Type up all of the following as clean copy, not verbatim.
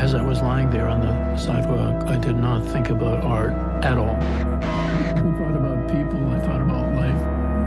as I was lying there on the sidewalk, I did not think about art at all. I thought about people, I thought about life.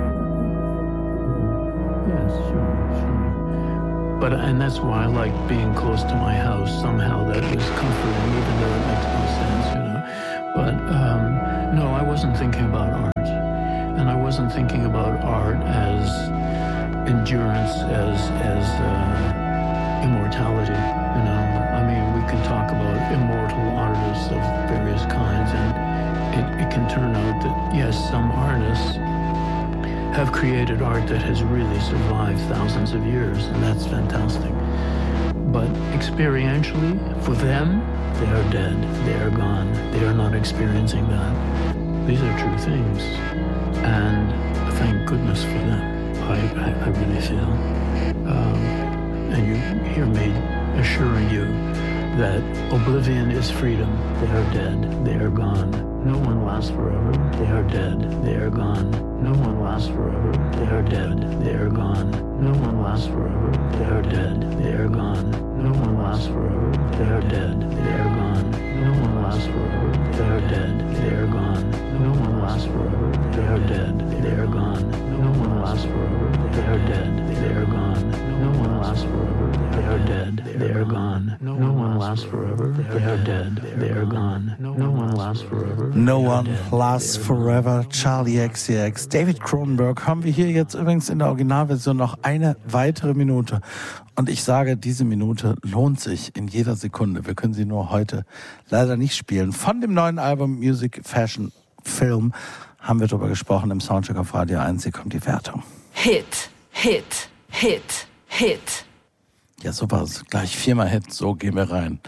Yes, sure. And that's why I like being close to my house. Somehow that was comforting, even though it makes no sense, But no, I wasn't thinking about art. And I wasn't thinking about art as endurance, as immortality, I mean, we can talk about immortal artists of various kinds, and it can turn out that, yes, some artists have created art that has really survived thousands of years, and that's fantastic. But experientially, for them, they are dead, they are gone, they are not experiencing that. These are true things, and thank goodness for them, I really feel. And you hear me assuring you that oblivion is freedom. They are dead, they are gone. No one lasts forever, they are dead, they are gone. No one lasts forever, they are dead, they are gone. No one lasts forever, they are dead, they are gone. No one lasts forever, they are dead, they are gone. No one lasts forever, they are dead, they are gone. No one lasts forever, they are dead, they are gone. No one lasts forever, they are dead, they are gone. No one lasts forever, they are dead, they are gone. No one lasts forever, they are dead, they are gone. No one lasts forever. No One Lasts Forever, Charli XCX, David Cronenberg. Haben wir hier jetzt übrigens in der Originalversion noch eine weitere Minute. Und ich sage, diese Minute lohnt sich in jeder Sekunde. Wir können sie nur heute leider nicht spielen. Von dem neuen Album Music, Fashion, Film haben wir darüber gesprochen im Soundcheck auf Radio 1. Hier kommt die Wertung. Hit, Hit, Hit, Hit. Ja, super. Gleich 4-mal Hit. So gehen wir rein.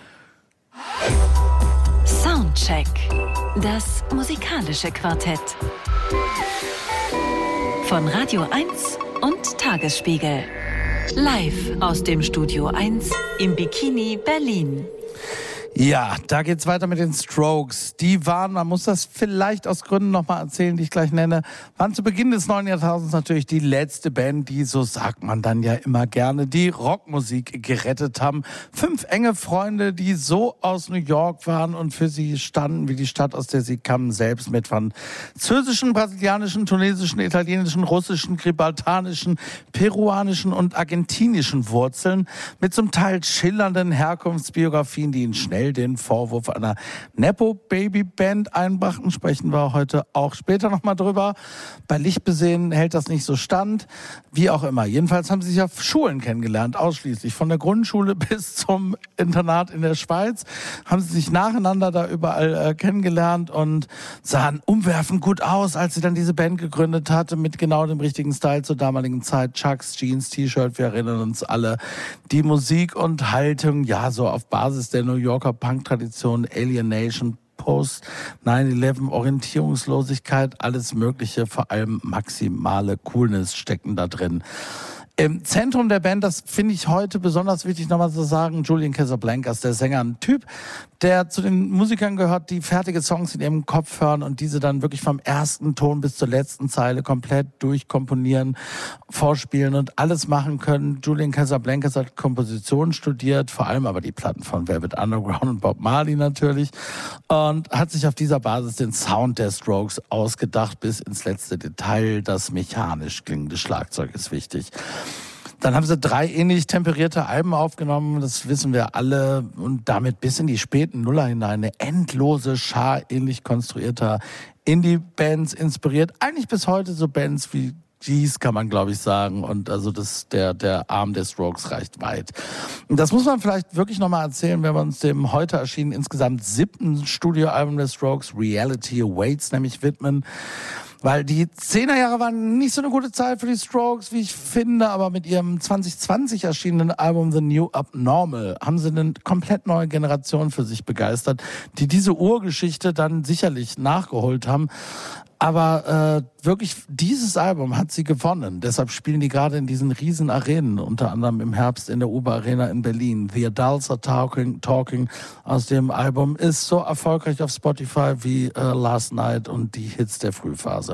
Soundcheck. Das musikalische Quartett. Von Radio 1 und Tagesspiegel. Live aus dem Studio 1 im Bikini Berlin. Ja, da geht's weiter mit den Strokes. Die waren, man muss das vielleicht aus Gründen nochmal erzählen, die ich gleich nenne, waren zu Beginn des neuen Jahrtausends natürlich die letzte Band, die, so sagt man dann ja immer gerne, die Rockmusik gerettet haben. 5 enge Freunde, die so aus New York waren und für sie standen wie die Stadt, aus der sie kamen, selbst mit französischen, brasilianischen, tunesischen, italienischen, russischen, gibraltarischen, peruanischen und argentinischen Wurzeln, mit zum Teil schillernden Herkunftsbiografien, die ihnen schnell den Vorwurf einer Nepo-Baby-Band einbrachten. Sprechen wir heute auch später nochmal drüber. Bei Licht besehen hält das nicht so stand. Wie auch immer. Jedenfalls haben sie sich auf Schulen kennengelernt, ausschließlich. Von der Grundschule bis zum Internat in der Schweiz haben sie sich nacheinander da überall kennengelernt und sahen umwerfend gut aus, als sie dann diese Band gegründet hatte, mit genau dem richtigen Style zur damaligen Zeit. Chucks, Jeans, T-Shirt, wir erinnern uns alle. Die Musik und Haltung, ja, so auf Basis der New Yorker Punk-Tradition, Alienation, Post 9/11, Orientierungslosigkeit, alles Mögliche, vor allem maximale Coolness stecken da drin. Im Zentrum der Band, das finde ich heute besonders wichtig nochmal zu sagen, Julian Casablancas, der Sänger, ein Typ, der zu den Musikern gehört, die fertige Songs in ihrem Kopf hören und diese dann wirklich vom ersten Ton bis zur letzten Zeile komplett durchkomponieren, vorspielen und alles machen können. Julian Casablancas hat Komposition studiert, vor allem aber die Platten von Velvet Underground und Bob Marley natürlich, und hat sich auf dieser Basis den Sound der Strokes ausgedacht bis ins letzte Detail. Das mechanisch klingende Schlagzeug ist wichtig. Dann haben sie 3 ähnlich temperierte Alben aufgenommen, das wissen wir alle, und damit bis in die späten Nuller hinein eine endlose Schar ähnlich konstruierter Indie-Bands inspiriert. Eigentlich bis heute so Bands wie G's, kann man glaube ich sagen, und also der Arm der Strokes reicht weit. Und das muss man vielleicht wirklich nochmal erzählen, wenn wir uns dem heute erschienen insgesamt 7. Studioalbum der Strokes, Reality Awaits, nämlich widmen. Weil die 10er Jahre waren nicht so eine gute Zeit für die Strokes, wie ich finde, aber mit ihrem 2020 erschienenen Album The New Abnormal haben sie eine komplett neue Generation für sich begeistert, die diese Urgeschichte dann sicherlich nachgeholt haben. Aber wirklich, dieses Album hat sie gewonnen. Deshalb spielen die gerade in diesen riesen Arenen, unter anderem im Herbst in der Uber Arena in Berlin. The Adults Are Talking aus dem Album ist so erfolgreich auf Spotify wie Last Night und die Hits der Frühphase.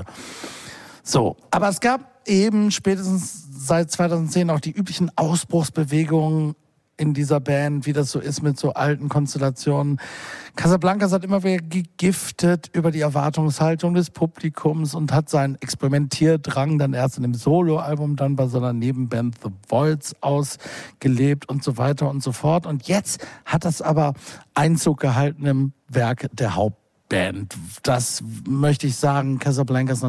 So, aber es gab eben spätestens seit 2010 auch die üblichen Ausbruchsbewegungen in dieser Band, wie das so ist mit so alten Konstellationen. Casablancas hat immer wieder gegiftet über die Erwartungshaltung des Publikums und hat seinen Experimentierdrang dann erst in dem Soloalbum, dann bei seiner Nebenband The Voids ausgelebt und so weiter und so fort. Und jetzt hat das aber Einzug gehalten im Werk der Hauptband. Das möchte ich sagen, Casablancas